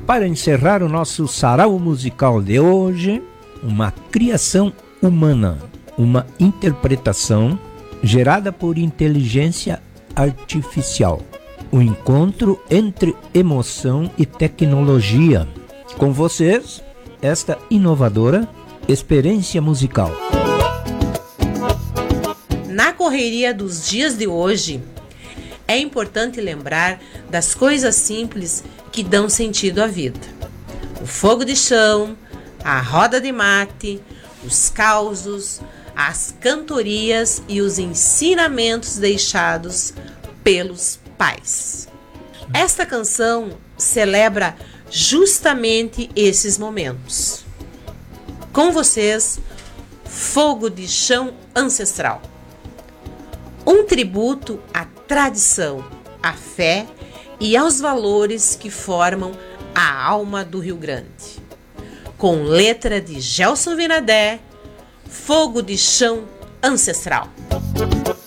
para encerrar o nosso sarau musical de hoje, uma criação humana, uma interpretação gerada por inteligência artificial. O encontro entre emoção e tecnologia. Com vocês, esta inovadora experiência musical. Na correria dos dias de hoje, é importante lembrar das coisas simples que dão sentido à vida. O fogo de chão, a roda de mate, os causos, as cantorias e os ensinamentos deixados pelos pais. Esta canção celebra justamente esses momentos. Com vocês, Fogo de Chão Ancestral. Um tributo à tradição, à fé e aos valores que formam a alma do Rio Grande. Com letra de Gelson Vinadé, Fogo de Chão Ancestral.